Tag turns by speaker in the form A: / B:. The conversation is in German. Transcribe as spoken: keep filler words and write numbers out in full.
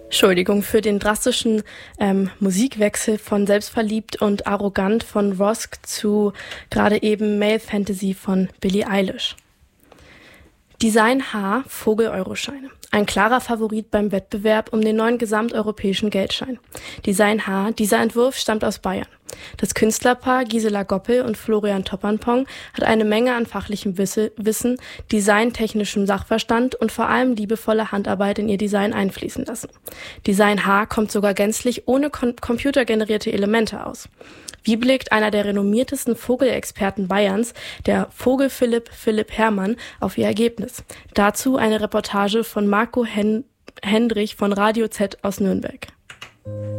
A: Entschuldigung für den drastischen ähm, Musikwechsel von Selbstverliebt und Arrogant von Rosk zu gerade eben Male Fantasy von Billie Eilish. Design H, Vogel-Euroscheine. Ein klarer Favorit beim Wettbewerb um den neuen gesamteuropäischen Geldschein. Design H, dieser Entwurf stammt aus Bayern. Das Künstlerpaar Gisela Goppel und Florian Toppanpong hat eine Menge an fachlichem Wissen, designtechnischem Sachverstand und vor allem liebevolle Handarbeit in ihr Design einfließen lassen. Design H kommt sogar gänzlich ohne kom- computergenerierte Elemente aus. Wie blickt einer der renommiertesten Vogelexperten Bayerns, der Vogel-Philipp Philipp Herrmann, auf ihr Ergebnis? Dazu eine Reportage von Marco Hen- Hendrich von Radio Z aus Nürnberg.